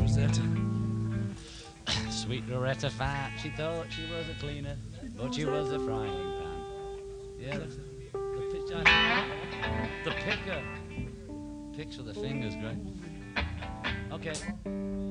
Rosetta. Sweet Loretta Fat, she thought she was a cleaner, but she was a frying pan. Yeah, the pitch, the picker. Picks with the fingers, great. Okay.